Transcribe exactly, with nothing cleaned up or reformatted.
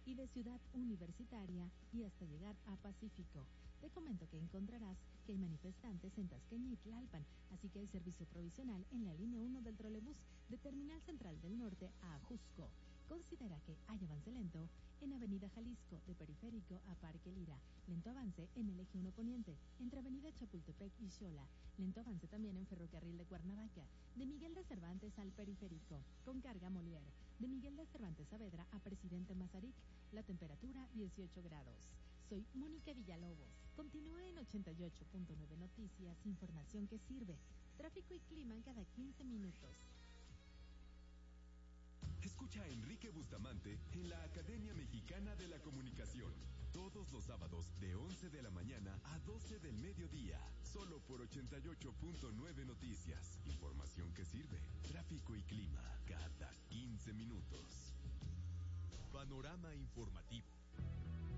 y de Ciudad Universitaria y hasta llegar a Pacífico. Te comento que encontrarás que hay manifestantes en Tasqueña y Tlalpan, así que hay servicio provisional en la línea uno del trolebús de Terminal Central del Norte a Ajusco. Considera que hay avance lento en Avenida Jalisco, de Periférico a Parque Lira. Lento avance en el eje uno Poniente, entre Avenida Chapultepec y Xola. Lento avance también en Ferrocarril de Cuernavaca, de Miguel de Cervantes al Periférico, con carga Molière. De Miguel de Cervantes Saavedra a Presidente Mazarik, la temperatura dieciocho grados. Soy Mónica Villalobos. Continúa en ochenta y ocho punto nueve Noticias, información que sirve. Tráfico y clima cada quince minutos. Escucha a Enrique Bustamante en la Academia Mexicana de la Comunicación. Todos los sábados de once de la mañana a doce del mediodía. Solo por ochenta y ocho punto nueve Noticias. Información que sirve. Tráfico y clima cada quince minutos. Panorama informativo.